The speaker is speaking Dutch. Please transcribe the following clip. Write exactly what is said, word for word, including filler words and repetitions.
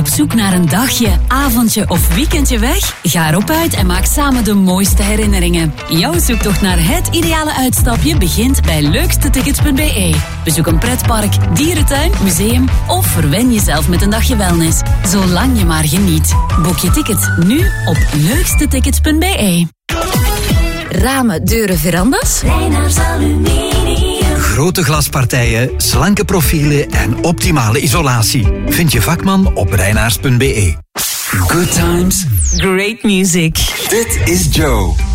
zoek naar een dagje, avondje of weekendje weg? Ga erop uit en maak samen de mooiste herinneringen. Jouw zoektocht naar het ideale uitstapje begint bij leukstetickets punt b e. Bezoek een pretpark, dierentuin, museum of verwen jezelf met een dagje wellness. Zolang je maar geniet. Boek je tickets nu op leukstetickets punt b e. Ramen, deuren, verandas? Reinaars Aluminium. Grote glaspartijen, slanke profielen en optimale isolatie. Vind je vakman op reinaars punt b e. Good times. Great music. Dit is Joe.